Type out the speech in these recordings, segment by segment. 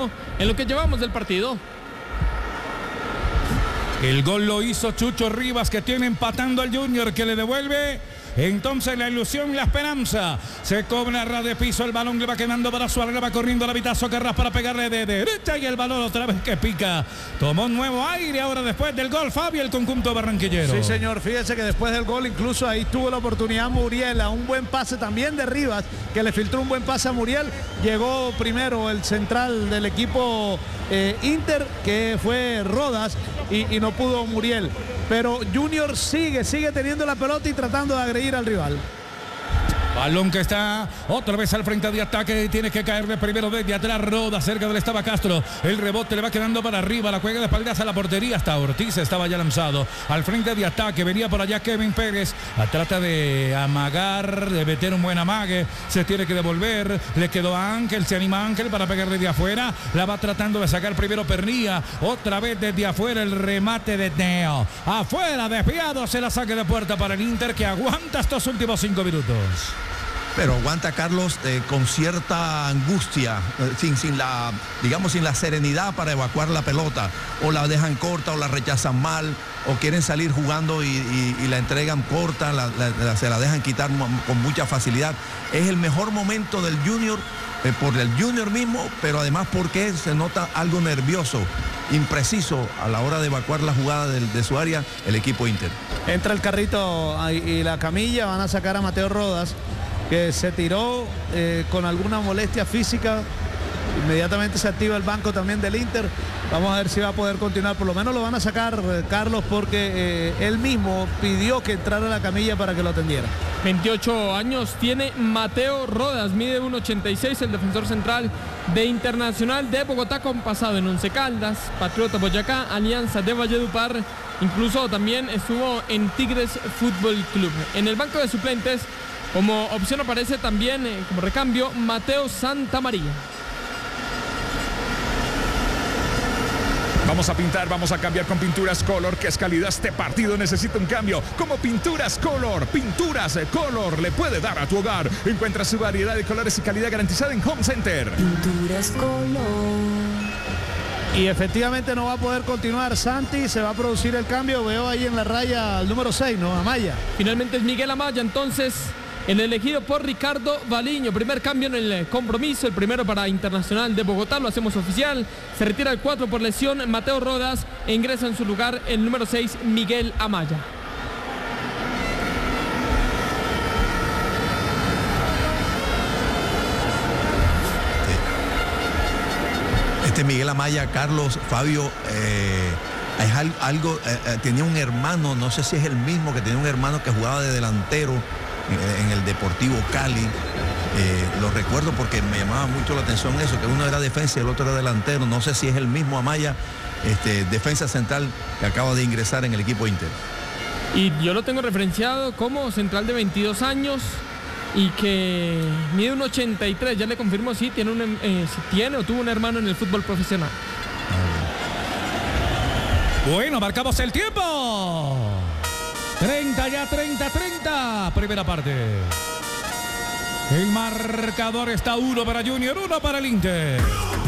en lo que llevamos del partido. El gol lo hizo Chucho Rivas, que tiene empatando al Junior, que le devuelve entonces la ilusión, la esperanza. Se cobra ras de piso, el balón le va quedando para Suárez, le va corriendo la Vitazo Carras para pegarle de derecha y el balón otra vez que pica. Tomó un nuevo aire ahora después del gol, Fabio, el conjunto barranquillero. Sí, señor, fíjese que después del gol incluso ahí tuvo la oportunidad Muriel, a un buen pase también de Rivas, que le filtró un buen pase a Muriel. Llegó primero el central del equipo Inter, que fue Rodas, y no pudo Muriel. Pero Junior sigue teniendo la pelota y tratando de agredir al rival. Balón que está otra vez al frente de ataque. Tiene que caer de primero desde atrás. Roda cerca del estaba Castro. El rebote le va quedando para arriba. La juega de espaldas a la portería. Hasta Ortiz estaba ya lanzado. Al frente de ataque venía por allá Kevin Pérez. Trata de amagar, de meter un buen amague. Se tiene que devolver. Le quedó a Ángel. Se anima Ángel para pegar desde afuera. La va tratando de sacar primero Pernía. Otra vez desde afuera el remate de Teo. Afuera, desviado. Se la saque de puerta para el Inter, que aguanta estos últimos 5 minutos. Pero aguanta Carlos con cierta angustia, sin la serenidad para evacuar la pelota. O la dejan corta o la rechazan mal, o quieren salir jugando y la entregan corta, se la dejan quitar con mucha facilidad. Es el mejor momento del Junior, por el Junior mismo, pero además porque se nota algo nervioso, impreciso a la hora de evacuar la jugada de su área el equipo Inter. Entra el carrito y la camilla, van a sacar a Mateo Rodas, que se tiró con alguna molestia física. Inmediatamente se activa el banco también del Inter. Vamos a ver si va a poder continuar. Por lo menos lo van a sacar, Carlos, porque él mismo pidió que entrara a la camilla para que lo atendiera. 28 años tiene Mateo Rodas, mide 1.86, el defensor central de Internacional de Bogotá, con pasado en Once Caldas, Patriota Boyacá, Alianza de Valledupar, incluso también estuvo en Tigres Fútbol Club. En el banco de suplentes, como opción aparece también, como recambio, Mateo Santamaría. Vamos a pintar, vamos a cambiar con Pinturas Color, que es calidad. Este partido necesita un cambio. Como Pinturas Color le puede dar a tu hogar. Encuentra su variedad de colores y calidad garantizada en Home Center. Pinturas Color. Y efectivamente no va a poder continuar Santi, se va a producir el cambio. Veo ahí en la raya el número 6, ¿no? Amaya. Finalmente es Miguel Amaya, entonces, el elegido por Ricardo Valiño. Primer cambio en el compromiso, el primero para Internacional de Bogotá, lo hacemos oficial. Se retira el 4 por lesión Mateo Rodas e ingresa en su lugar el número 6, Miguel Amaya. Este Miguel Amaya, Carlos, Fabio, es algo, tenía un hermano, no sé si es el mismo, que tenía un hermano que jugaba de delantero en el Deportivo Cali. Lo recuerdo porque me llamaba mucho la atención eso, que uno era defensa y el otro era delantero. No sé si es el mismo Amaya, defensa central, que acaba de ingresar en el equipo Inter. Y yo lo tengo referenciado como central de 22 años y que mide 1.83. Ya le confirmo si tiene o tuvo un hermano en el fútbol profesional. Bueno, marcamos el tiempo. 30, primera parte. El marcador está 1 para Junior, 1 para el Inter.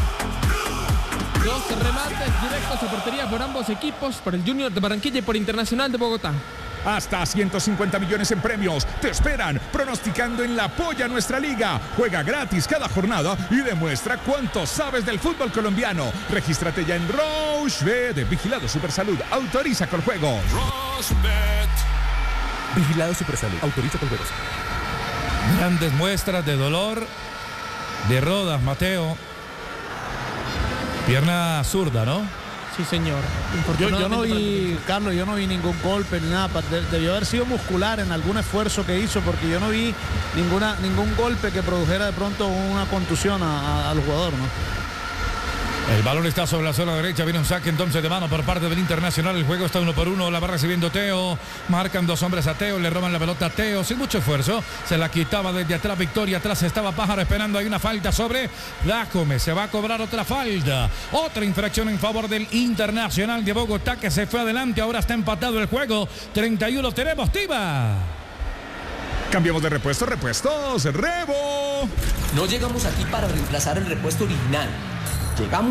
Dos remates directos a portería por ambos equipos, por el Junior de Barranquilla y por Internacional de Bogotá. Hasta 150 millones en premios te esperan, pronosticando en La Polla Nuestra Liga. Juega gratis cada jornada y demuestra cuánto sabes del fútbol colombiano. Regístrate ya en Rochebet, Vigilado Supersalud, autoriza con juegos. Rochebet, Vigilado Supersalud, autoriza con juegos. Grandes muestras de dolor de Rodas, Mateo. Pierna zurda, ¿no? Sí, señor. Yo no vi, Carlos, yo no vi ningún golpe ni nada. Debió haber sido muscular en algún esfuerzo que hizo, porque yo no vi ningún golpe que produjera de pronto una contusión al jugador, ¿no? El balón está sobre la zona derecha, viene un saque entonces de mano por parte del Internacional. El juego está 1 por 1, la va recibiendo Teo. Marcan 2 hombres a Teo, le roban la pelota a Teo sin mucho esfuerzo. Se la quitaba desde atrás Victoria, atrás estaba Pájaro esperando. Hay una falta sobre Dájome, se va a cobrar otra falta. Otra infracción en favor del Internacional de Bogotá, que se fue adelante. Ahora está empatado el juego. 31 tenemos, Tiva. Cambiamos de repuestos, Rebo. No llegamos aquí para reemplazar el repuesto original. Llegamos